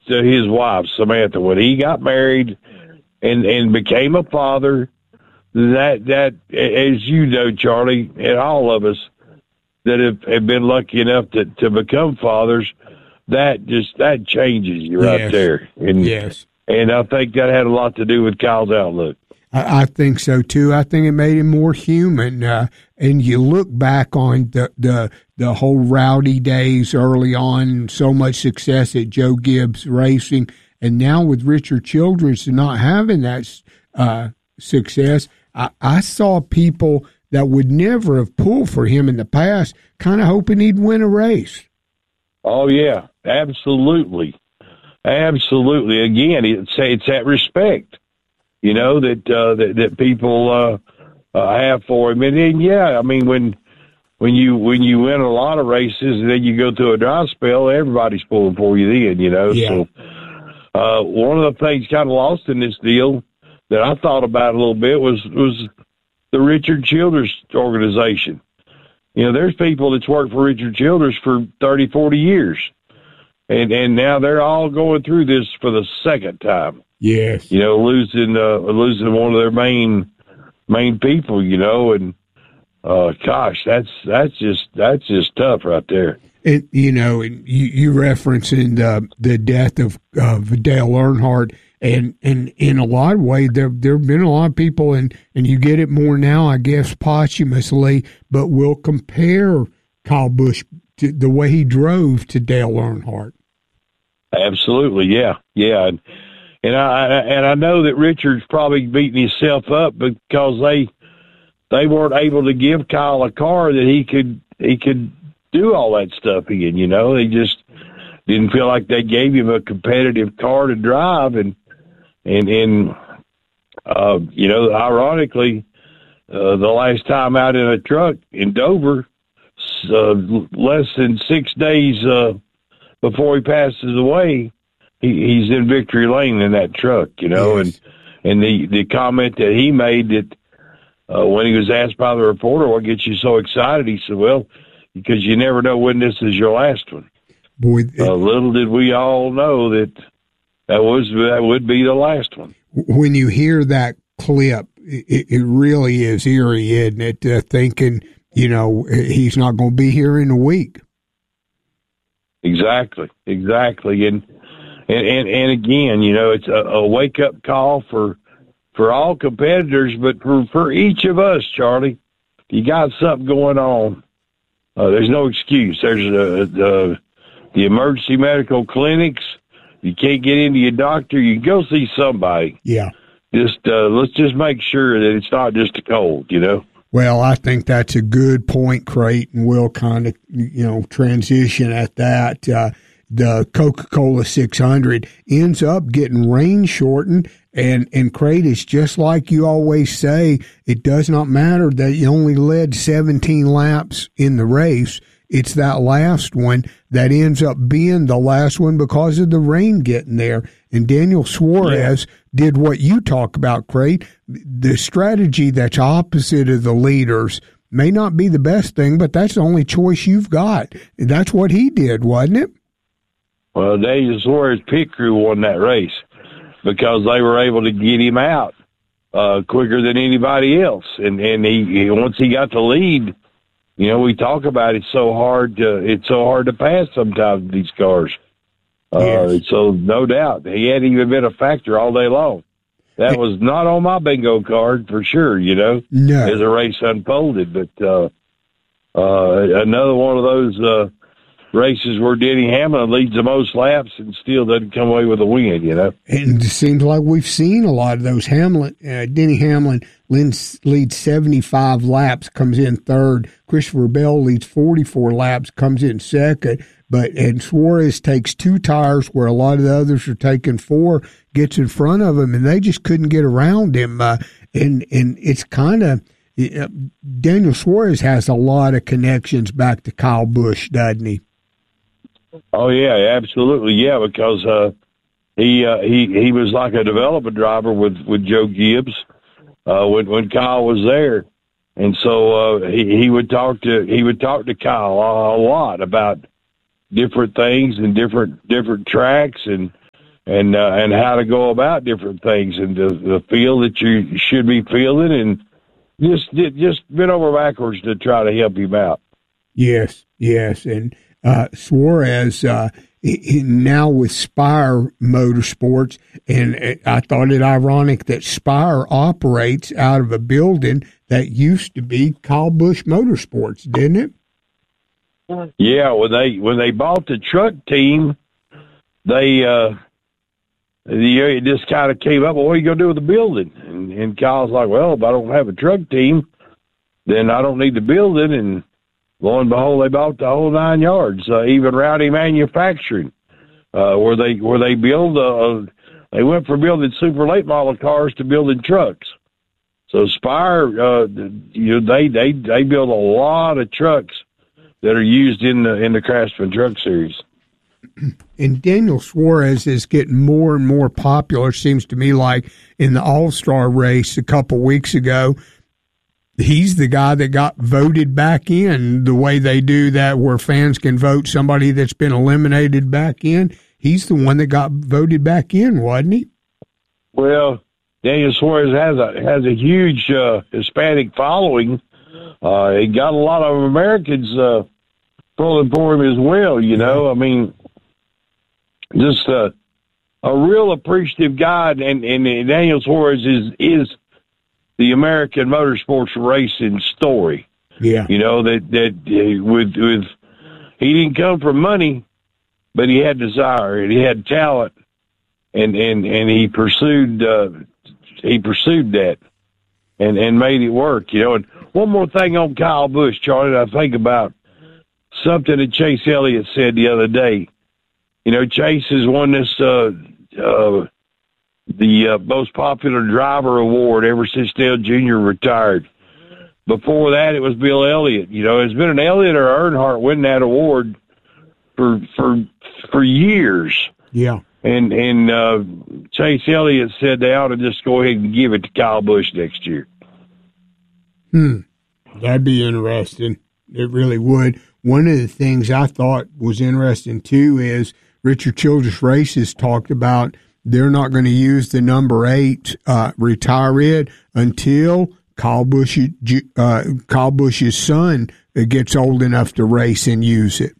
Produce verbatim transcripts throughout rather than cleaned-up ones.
to his wife Samantha when he got married and and became a father. That that as you know, Charlie, and all of us that have, have been lucky enough to, to become fathers, that just that changes you right yes. there. And yes. and I think that had a lot to do with Kyle's outlook. I, I think so too. I think it made him more human. Uh, and you look back on the, the the whole Rowdy days early on, so much success at Joe Gibbs Racing, and now with Richard Childress not having that uh, success, I, I saw people that would never have pulled for him in the past, kind of hoping he'd win a race. Oh yeah, absolutely, absolutely. Again, it's it's that respect, you know, that uh, that, that people uh, uh, have for him. And then, yeah, I mean, when when you when you win a lot of races and then you go through a dry spell, everybody's pulling for you then, you know. Yeah. So uh, one of the things kind of lost in this deal that I thought about a little bit was was the Richard Childress organization. You know, there's people that's worked for Richard Childress for thirty, forty years. And and now they're all going through this for the second time. Yes. You know, losing uh, losing one of their main main people, you know, and uh, gosh, that's that's just that's just tough right there. It, you know, you, you referencing the the death of of Dale Earnhardt. And, and in a lot of ways, there there have been a lot of people, and, and you get it more now, I guess, posthumously, but will compare Kyle Busch to the way he drove to Dale Earnhardt. Absolutely, yeah, yeah, and and I and I know that Richard's probably beating himself up because they they weren't able to give Kyle a car that he could he could do all that stuff in. You know, they just didn't feel like they gave him a competitive car to drive, and. And, and uh, you know, ironically, uh, the last time out in a truck in Dover, uh, less than six days uh, before he passes away, he, he's in victory lane in that truck, you know. Yes. And and the, the comment that he made that uh, when he was asked by the reporter, what gets you so excited, he said, well, because you never know when this is your last one. Boy, it, uh, little did we all know that That was that would be the last one. When you hear that clip, it, it really is eerie, isn't it? Uh, thinking, you know, he's not going to be here in a week. Exactly, exactly, and and and, and again, you know, it's a, a wake up call for for all competitors, but for for each of us, Charlie. You got something going on. Uh, there's no excuse. There's uh, the the emergency medical clinics. You can't get into your doctor, you can go see somebody. Yeah. Just uh, let's just make sure that it's not just a cold, you know. Well, I think that's a good point, Creighton. We'll kind of, you know, transition at that. Uh, the Coca-Cola six hundred ends up getting rain shortened, and, and Creighton, it's just like you always say, it does not matter that you only led seventeen laps in the race. It's that last one that ends up being the last one because of the rain getting there. And Daniel Suarez yeah. did what you talk about, Craig. The strategy that's opposite of the leaders may not be the best thing, but that's the only choice you've got. And that's what he did, wasn't it? Well, Daniel Suarez pit crew won that race because they were able to get him out uh, quicker than anybody else. And, and he, he once he got the lead, you know, we talk about it's so hard to it's so hard to pass sometimes with these cars. Uh, yes. So no doubt he hadn't even been a factor all day long. That was not on my bingo card for sure. You know, no. as the race unfolded. But uh, uh, another one of those uh, races where Denny Hamlin leads the most laps and still doesn't come away with a win, you know. And it seems like we've seen a lot of those. Hamlin, uh, Denny Hamlin leads, leads seventy-five laps, comes in third. Christopher Bell leads forty-four laps, comes in second. But and Suarez takes two tires where a lot of the others are taking four, gets in front of him, and they just couldn't get around him. Uh, and and it's kind of uh, Daniel Suarez has a lot of connections back to Kyle Busch, doesn't he? Oh yeah, absolutely, yeah. Because uh, he uh, he he was like a development driver with, with Joe Gibbs uh, when when Kyle was there, and so uh, he he would talk to he would talk to Kyle a, a lot about different things and different different tracks, and and uh, and how to go about different things, and the, the feel that you should be feeling, and just just bent over backwards to try to help him out. Yes, yes, and uh, Suarez uh, he, he now with Spire Motorsports, and I thought it ironic that Spire operates out of a building that used to be Kyle Busch Motorsports, didn't it? Yeah, when they when they bought the truck team, they uh, the it just kind of came up. Well, what are you gonna do with the building? And, and Kyle's like, well, if I don't have a truck team, then I don't need the building. And lo and behold, they bought the whole nine yards. Uh, even Rowdy Manufacturing, uh, where they where they build, uh, they went from building super late model cars to building trucks. So Spire, uh, you know, they they they build a lot of trucks that are used in the in the Craftsman Truck Series. And Daniel Suarez is getting more and more popular. Seems to me like in the All-Star race a couple weeks ago, he's the guy that got voted back in the way they do that, where fans can vote somebody that's been eliminated back in. He's the one that got voted back in, wasn't he? Well, Daniel Suarez has a has a huge uh, Hispanic following. Uh, he got a lot of Americans uh, pulling for him as well. You know, I mean, just uh, a real appreciative guy, and, and, and Daniel Suarez is is the American motorsports racing story. Yeah, you know that that uh, with with he didn't come from money, but he had desire and he had talent, and and and he pursued uh, he pursued that, and and made it work. You know, and one more thing on Kyle Busch, Charlie, I think about something that Chase Elliott said the other day. You know, Chase has won this uh, uh, the uh, most popular driver award ever since Dale Junior retired. Before that, it was Bill Elliott. You know, it's been an Elliott or Earnhardt winning that award for for for years. Yeah. And and uh, Chase Elliott said they ought to just go ahead and give it to Kyle Busch next year. Hmm. That'd be interesting. It really would. One of the things I thought was interesting, too, is Richard Childress Races talked about they're not going to use the number eight, uh, retire it, until Kyle Busch, uh, Kyle Busch's son gets old enough to race and use it.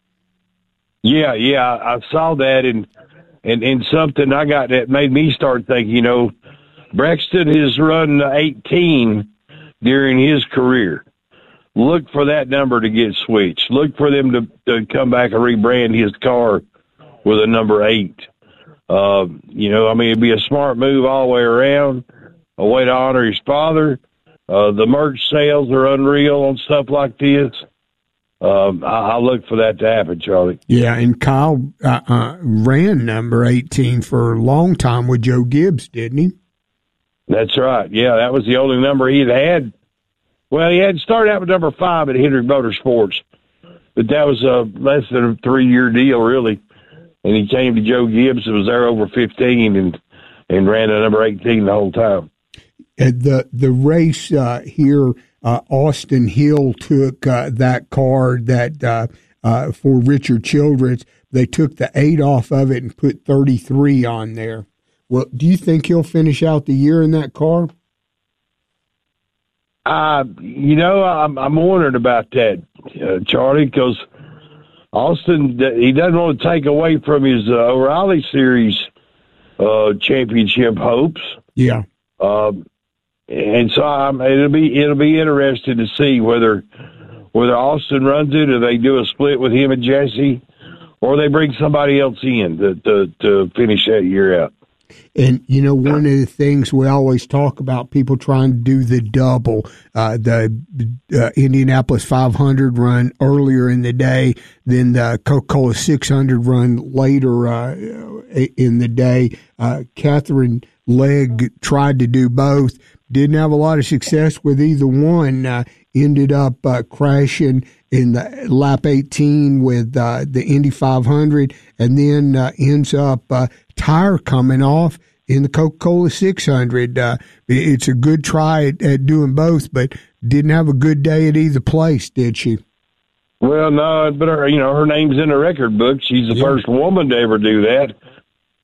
Yeah, yeah, I saw that, and, and, and something I got that made me start thinking, you know, Braxton has run eighteen during his career. Look for that number to get switched. Look for them to, to come back and rebrand his car with a number eight. Uh, you know, I mean, it'd be a smart move all the way around, a way to honor his father. Uh, the merch sales are unreal on stuff like this. Um, I, I look for that to happen, Charlie. Yeah, and Kyle uh, uh, ran number eighteen for a long time with Joe Gibbs, didn't he? That's right. Yeah, that was the only number he'd had. Well, he had started out with number five at Hendrick Motorsports, but that was a less than a three-year deal, really. And he came to Joe Gibbs and was there over fifteen and and ran a number eighteen the whole time. At the the race uh, here, uh, Austin Hill took uh, that car that uh, uh, for Richard Childress. They took the eight off of it and put thirty-three on there. Well, do you think he'll finish out the year in that car? Uh, you know, I'm, I'm wondering about that, uh, Charlie, because Austin, he doesn't want to take away from his uh, O'Reilly Series uh, championship hopes. Yeah. Um, and so I'm, it'll be it'll be interesting to see whether whether Austin runs it, or they do a split with him and Jesse, or they bring somebody else in to to, to finish that year out. And, you know, one of the things we always talk about, people trying to do the double, uh, the uh, Indianapolis five hundred run earlier in the day, then the Coca-Cola six hundred run later uh, in the day. Uh, Catherine Legg tried to do both, didn't have a lot of success with either one, uh, ended up uh, crashing in the lap eighteen with uh, the Indy five hundred, and then uh, ends up uh, tire coming off in the Coca-Cola six hundred. Uh, it's a good try at, at doing both, but didn't have a good day at either place, did she? Well, no, but her, you know, her name's in the record book. She's the yeah. first woman to ever do that.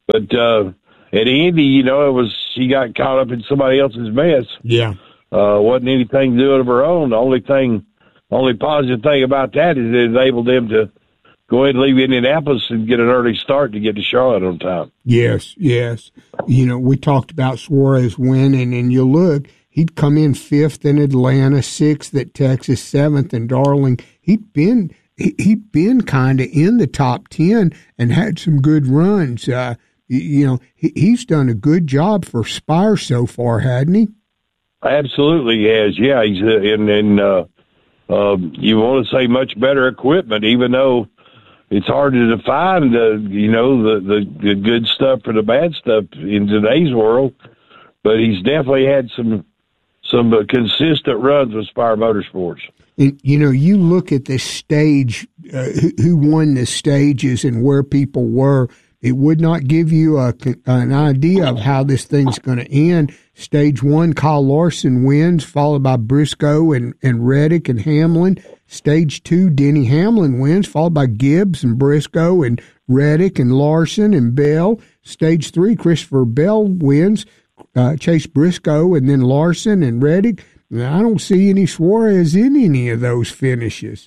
But uh, at Indy, you know, it was she got caught up in somebody else's mess. Yeah, uh, wasn't anything to do of her own. The only thing, only positive thing about that is it enabled them to go ahead and leave Indianapolis and get an early start to get to Charlotte on time. Yes, yes. You know, we talked about Suarez winning, and you look, he'd come in fifth in Atlanta, sixth at Texas, seventh in Darling. He'd been he, he'd been kind of in the top ten and had some good runs. Uh, you, you know, he, he's done a good job for Spire so far, hadn't he? Absolutely, he has. Yeah, he's uh, in. in uh, uh, you want to say much better equipment, even though it's hard to define the, you know, the, the, the good stuff for the bad stuff in today's world. But he's definitely had some some uh, consistent runs with Spire Motorsports. And, you know, you look at the stage, uh, who, who won the stages and where people were, it would not give you a, an idea of how this thing's going to end. Stage one, Kyle Larson wins, followed by Briscoe and, and Reddick and Hamlin. Stage two, Denny Hamlin wins, followed by Gibbs and Briscoe and Reddick and Larson and Bell. Stage three, Christopher Bell wins, uh, Chase Briscoe and then Larson and Reddick. I don't see any Suarez in any of those finishes.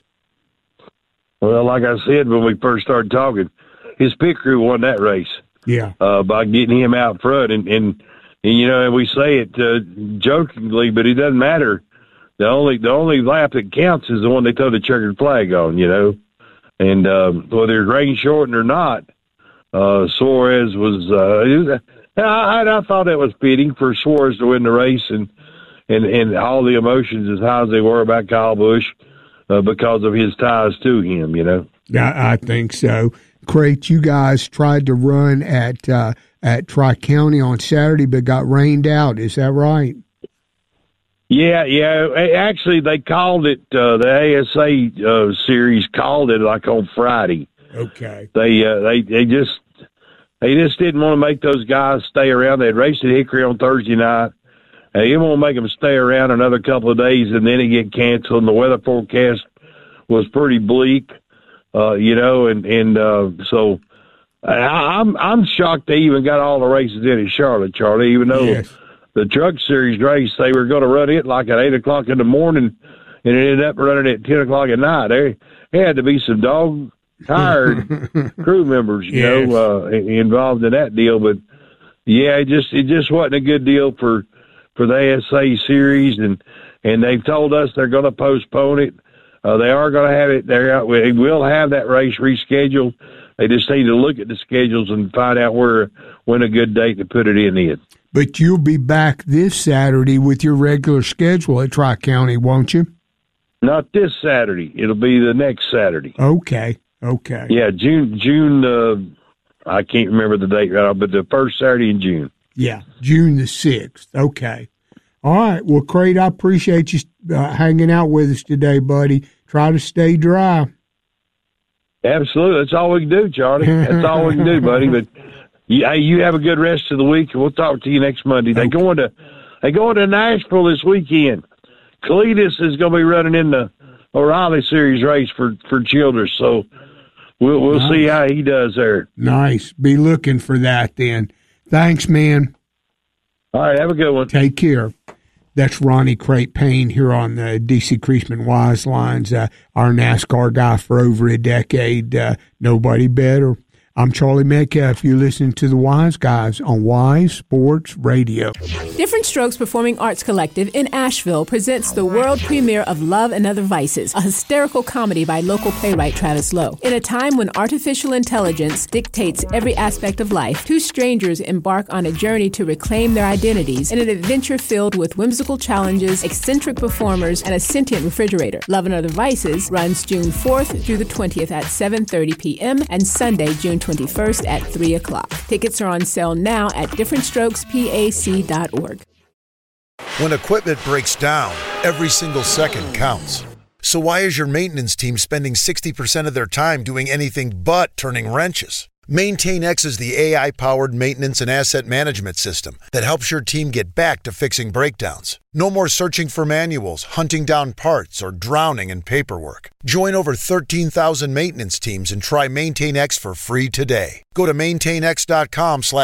Well, like I said when we first started talking, his pit crew won that race. Yeah, uh, by getting him out front, and and, and you know, and we say it uh, jokingly, but it doesn't matter. The only the only lap that counts is the one they throw the checkered flag on, you know. And uh, whether it's rain shortened or not, uh, Suarez was. Uh, I, I thought that was fitting for Suarez to win the race, and and, and all the emotions as high as they were about Kyle Busch uh, because of his ties to him, you know. I, I think so. Crate, you guys tried to run at uh, at Tri-County on Saturday, but got rained out. Is that right? Yeah, yeah. Actually, they called it, uh, the A S A uh, series called it like on Friday. Okay. They, uh, they, they just, they just didn't want to make those guys stay around. They'd raced at Hickory on Thursday night. They didn't want to make them stay around another couple of days and then it get canceled. And the weather forecast was pretty bleak, uh, you know, and, and, uh, so I, I'm, I'm shocked they even got all the races in at Charlotte, Charlie, even though Yes. the Truck Series race, they were going to run it like at eight o'clock in the morning, and it ended up running at ten o'clock at night. There, there had to be some dog tired crew members, you Yes. know, uh, involved in that deal. But yeah, it just it just wasn't a good deal for for the A S A series, and and they've told us they're going to postpone it. Uh, they are going to have it. They will have that race rescheduled. They just need to look at the schedules and find out where when a good date to put it in is. But you'll be back this Saturday with your regular schedule at Tri-County, won't you? Not this Saturday. It'll be the next Saturday. Okay, okay. Yeah, June, June, uh, I can't remember the date right now, but the first Saturday in June. Yeah, June the sixth. Okay. All right. Well, Crate, I appreciate you uh, hanging out with us today, buddy. Try to stay dry. Absolutely. That's all we can do, Charlie. That's all we can do, buddy. But you, hey, you have a good rest of the week, and we'll talk to you next Monday. They Okay. going to they going to Nashville this weekend. Cletus is going to be running in the O'Reilly Series race for, for Childress, so we'll we'll Nice. see how he does there. Nice. Be looking for that then. Thanks, man. All right, have a good one. Take care. That's Ronnie Crate Payne here on the D C Creasman Wise Lines, uh, our NASCAR guy for over a decade. Uh, nobody better. I'm Charlie Metcalf. You're listening to the Wise Guys on Wise Sports Radio. Different Strokes Performing Arts Collective in Asheville presents the world premiere of Love and Other Vices, a hysterical comedy by local playwright Travis Lowe. In a time when artificial intelligence dictates every aspect of life, two strangers embark on a journey to reclaim their identities in an adventure filled with whimsical challenges, eccentric performers, and a sentient refrigerator. Love and Other Vices runs June fourth through the twentieth at seven thirty p.m. and Sunday, June twenty-first at three o'clock. Tickets are on sale now at different strokes pac dot org. When equipment breaks down, every single second counts. So why is your maintenance team spending sixty percent of their time doing anything but turning wrenches? MaintainX is the A I-powered maintenance and asset management system that helps your team get back to fixing breakdowns. No more searching for manuals, hunting down parts, or drowning in paperwork. Join over thirteen thousand maintenance teams and try MaintainX for free today. Go to maintainx.com slash